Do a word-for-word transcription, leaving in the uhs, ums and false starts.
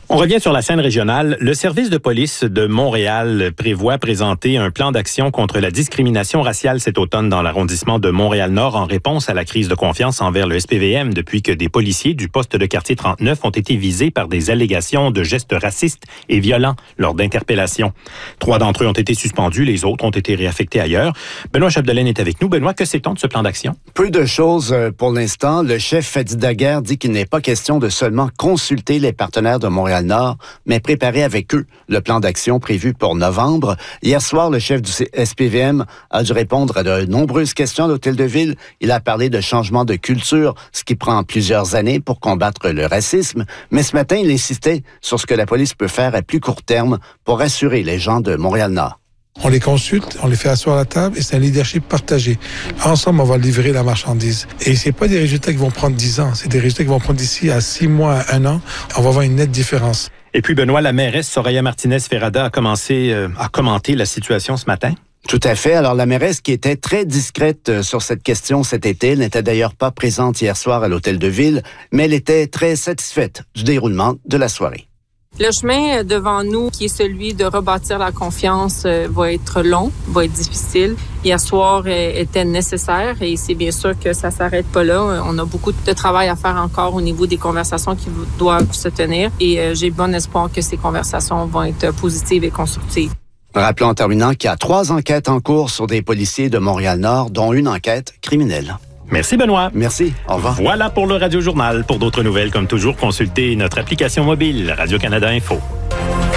On revient sur la scène régionale. Le service de police de Montréal prévoit présenter un plan d'action contre la discrimination raciale cet automne dans l'arrondissement de Montréal-Nord en réponse à la crise de confiance envers le S P V M depuis que des policiers du poste de quartier trente-neuf ont été visés par des allégations de gestes racistes et violents lors d'interpellations. Trois d'entre eux ont été suspendus, les autres ont été réaffectés ailleurs. Benoît Chapdelaine est avec nous. Benoît, que sait-on de ce plan d'action? Peu de choses pour l'instant. Le chef Fadi Daguerre dit qu'il n'est pas question de seulement consulter les partenaires de Montréal Nord, mais préparer avec eux le plan d'action prévu pour novembre. Hier soir, le chef du S P V M a dû répondre à de nombreuses questions à l'Hôtel de Ville. Il a parlé de changement de culture, ce qui prend plusieurs années pour combattre le racisme. Mais ce matin, il insistait sur ce que la police peut faire à plus court terme pour rassurer les gens de Montréal-Nord. On les consulte, on les fait asseoir à la table et c'est un leadership partagé. Ensemble, on va livrer la marchandise. Et c'est pas des résultats qui vont prendre dix ans, c'est des résultats qui vont prendre d'ici à six mois, à un an. On va voir une nette différence. Et puis, Benoît, la mairesse Soraya Martinez-Ferrada a commencé euh, à commenter la situation ce matin. Tout à fait. Alors, la mairesse qui était très discrète sur cette question cet été, elle n'était d'ailleurs pas présente hier soir à l'Hôtel de Ville, mais elle était très satisfaite du déroulement de la soirée. Le chemin devant nous, qui est celui de rebâtir la confiance, va être long, va être difficile. Hier soir était nécessaire et c'est bien sûr que ça s'arrête pas là. On a beaucoup de travail à faire encore au niveau des conversations qui doivent se tenir et j'ai bon espoir que ces conversations vont être positives et constructives. Rappelons en terminant qu'il y a trois enquêtes en cours sur des policiers de Montréal-Nord, dont une enquête criminelle. Merci, Benoît. Merci. Au revoir. Voilà pour le Radio Journal. Pour d'autres nouvelles, comme toujours, consultez notre application mobile Radio-Canada Info.